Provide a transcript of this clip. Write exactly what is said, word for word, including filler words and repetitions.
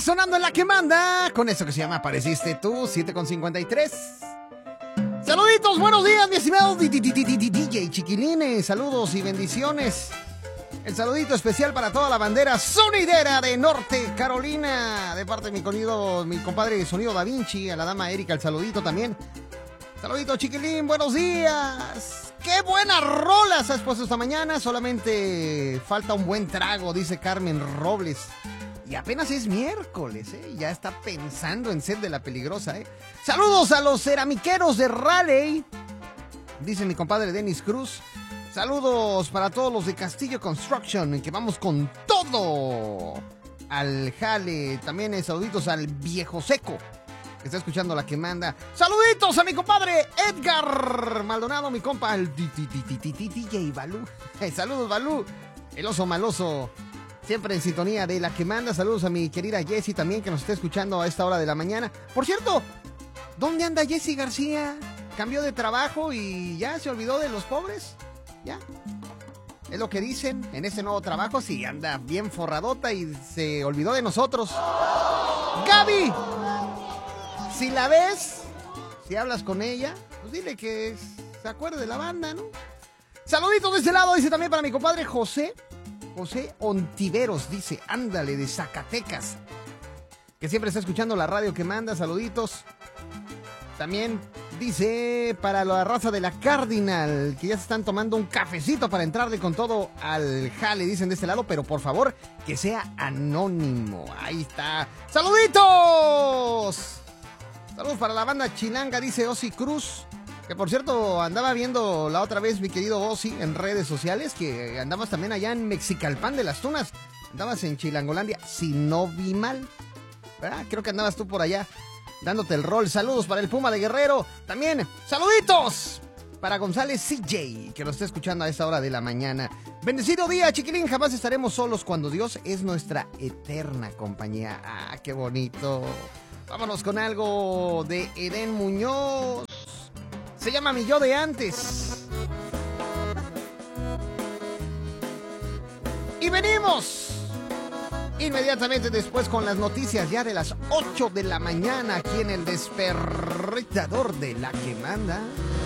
sonando en la que manda, con eso que se llama Apareciste Tú, siete con cincuenta y tres. Saluditos, buenos días, mi estimado D J Chiquilines, saludos y bendiciones. El saludito especial para toda la bandera sonidera de Norte Carolina, de parte de mi sonido, mi compadre Sonido Da Vinci, a la dama Erika, el saludito también. Saludito, chiquilín, buenos días. ¡Qué buenas rolas has puesto esta mañana! Solamente falta un buen trago, dice Carmen Robles. Y apenas es miércoles, ¿eh? Ya está pensando en ser de la peligrosa, ¿eh? Saludos a los ceramiqueros de Raleigh, dice mi compadre Denis Cruz. Saludos para todos los de Castillo Construction, que vamos con todo al jale. También eh, saluditos al Viejo Seco, que está escuchando la que manda. Saluditos a mi compadre Edgar Maldonado, mi compa, el D J Balú. Saludos, Balú, el oso maloso, siempre en sintonía de la que manda. Saludos a mi querida Jessie también, que nos está escuchando a esta hora de la mañana. Por cierto, ¿dónde anda Jessie García? ¿Cambió de trabajo y ya se olvidó de los pobres? ¿Ya? Es lo que dicen en ese nuevo trabajo. Sí, anda bien forradota y se olvidó de nosotros. Gaby, si la ves, si hablas con ella, pues dile que se acuerde de la banda, ¿no? Saluditos de este lado, dice también para mi compadre José. José Ontiveros, dice, ándale, de Zacatecas, que siempre está escuchando la radio que manda. Saluditos. También dice para la raza de la Cardinal, que ya se están tomando un cafecito para entrarle con todo al jale, dicen de este lado, pero por favor, que sea anónimo. Ahí está. ¡Saluditos! Saludos para la banda chilanga, dice Osi Cruz, que por cierto andaba viendo la otra vez, mi querido Osi, en redes sociales, que andabas también allá en Mexicalpan de las Tunas. Andabas en Chilangolandia, si no vi mal, ¿verdad? Creo que andabas tú por allá dándote el rol. Saludos para el Puma de Guerrero. También, saluditos para González C J, que nos está escuchando a esta hora de la mañana. Bendecido día, chiquilín. Jamás estaremos solos cuando Dios es nuestra eterna compañía. Ah, qué bonito. Vámonos con algo de Edén Muñoz. Se llama Mi Yo de Antes. Y venimos inmediatamente después con las noticias ya de las ocho de la mañana aquí en el Despertador de la que manda.